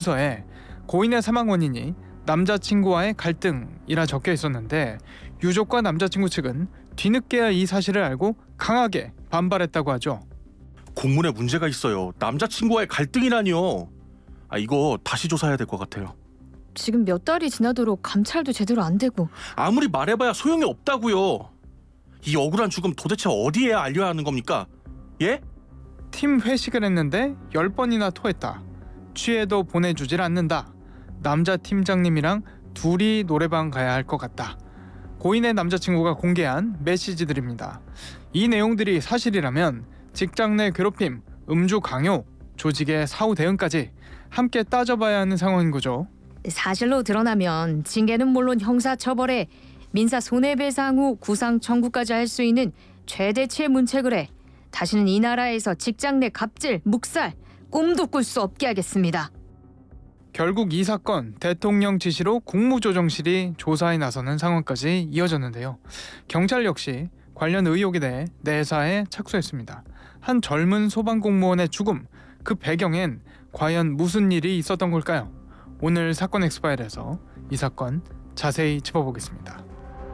서에 고인의 사망 원인이 남자친구와의 갈등이라 적혀 있었는데 유족과 남자친구 측은 뒤늦게야 이 사실을 알고 강하게 반발했다고 하죠. 공문에 문제가 있어요. 남자친구와의 갈등이라니요. 이거 다시 조사해야 될 것 같아요. 지금 몇 달이 지나도록 감찰도 제대로 안 되고. 아무리 말해봐야 소용이 없다고요. 이 억울한 죽음 도대체 어디에 알려야 하는 겁니까? 예? 팀 회식을 했는데 10번이나 토했다. 취해도 보내주질 않는다. 남자 팀장님이랑 둘이 노래방 가야 할 것 같다. 고인의 남자친구가 공개한 메시지들입니다. 이 내용들이 사실이라면 직장 내 괴롭힘, 음주 강요, 조직의 사후 대응까지 함께 따져봐야 하는 상황인 거죠. 사실로 드러나면 징계는 물론 형사처벌에 민사 손해배상 후 구상 청구까지 할 수 있는 최대치의 문책을 해 다시는 이 나라에서 직장 내 갑질, 묵살, 꿈도 꿀 수 없게 하겠습니다. 결국 이 사건 대통령 지시로 국무조정실이 조사에 나서는 상황까지 이어졌는데요. 경찰 역시 관련 의혹에 대해 내사에 착수했습니다. 한 젊은 소방공무원의 죽음, 그 배경엔 과연 무슨 일이 있었던 걸까요? 오늘 사건 엑스파일에서 이 사건 자세히 짚어보겠습니다.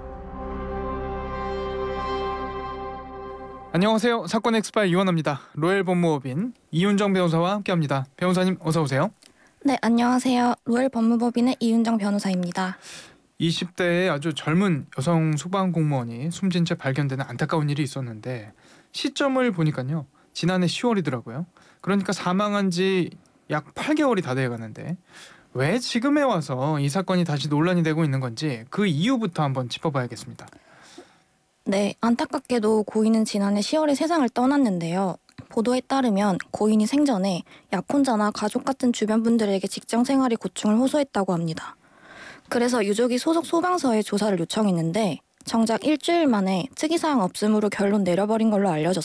안녕하세요. 사건 엑스파일 이원호입니다. 로열 법무법인 이윤정 변호사와 함께합니다. 변호사님 어서 오세요. 네, 안녕하세요. 로열 법무법인의 이윤정 변호사입니다. 20대의 아주 젊은 여성 소방공무원이 숨진 채 발견되는 안타까운 일이 있었는데 시점을 보니까요. 지난해 10월이더라고요. 그러니까 사망한 지 약 8개월이 다 돼가는데 왜 지금에 와서 이 사건이 다시 논란이 되고 있는 건지 그 이유부터 한번 짚어봐야겠습니다. 네, 안타깝게도 고인은 지난해 10월에 세상을 떠났는데요. 보도에 따르면 고인이 생전에 약혼자나 가족 같은 주변 분들에게 직장 생활의 고충을 호소했다고 합니다. 그래서 유족이 소속 소방서에 조사를 요청했는데 정작 일주일 만에 특이사항 없음으로 결론 내려버린 걸로 알려졌습니다.